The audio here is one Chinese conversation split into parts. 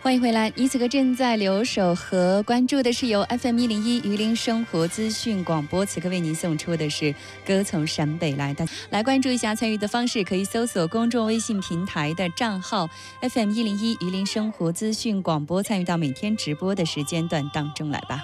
欢迎回来，你此刻正在留守和关注的是由 FM101榆林生活资讯广播，此刻为您送出的是歌从陕北来的。来关注一下参与的方式，可以搜索公众微信平台的账号 FM101榆林生活资讯广播，参与到每天直播的时间段当中来吧。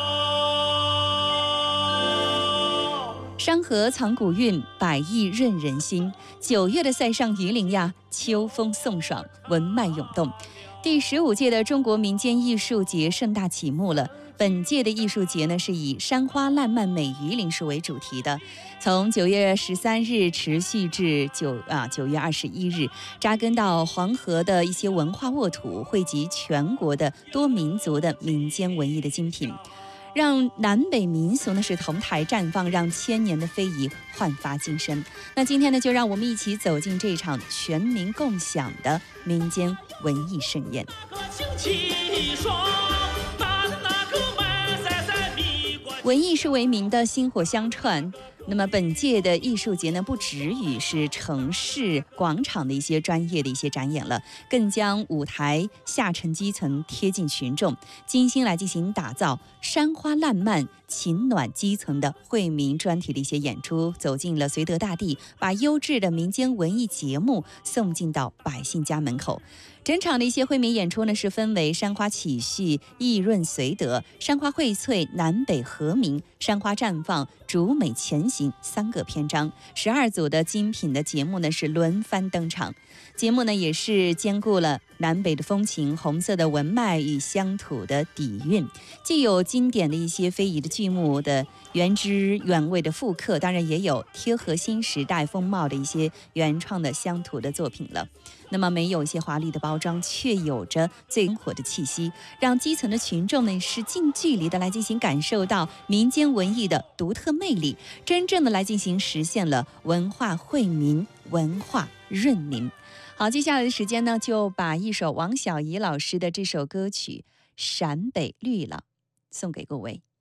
山河藏古韵，百艺润人心。9月的塞上榆林呀，秋风送爽，文脉涌动。第15届的中国民间艺术节盛大启幕了。本届的艺术节呢，是以山花烂漫美榆林市为主题的，从9月13日持续至9月21日，扎根到黄河的一些文化沃土，汇集全国的多民族的民间文艺的精品，让南北民俗呢是同台绽放，让千年的非遗焕发新生。那今天呢，就让我们一起走进这场全民共享的民间文艺盛宴。文艺是为民的薪火相传。那么本届的艺术节呢，不止于是城市广场的一些专业的一些展演了，更将舞台下沉基层贴近群众，精心来进行打造山花烂漫情暖基层的惠民专题的一些演出，走进了绥德大地，把优质的民间文艺节目送进到百姓家门口。整场的一些惠民演出呢，是分为山花起序、意润绥德、山花荟萃、南北和鸣、山花绽放、竹美前行3个篇章，12组的精品的节目呢是轮番登场。节目呢也是兼顾了南北的风情、红色的文脉与乡土的底蕴，既有经典的一些非遗的剧目的原汁原味的复刻，当然也有贴合新时代风貌的一些原创的乡土的作品了。那么没有一些华丽的包装，却有着最生活的气息，让基层的群众呢是近距离的来进行感受到民间文艺的独特魅力，真正的来进行实现了文化惠民、文化润民。好，接下来的时间呢，就把一首王小怡老师的这首歌曲《陕北绿了》送给各位。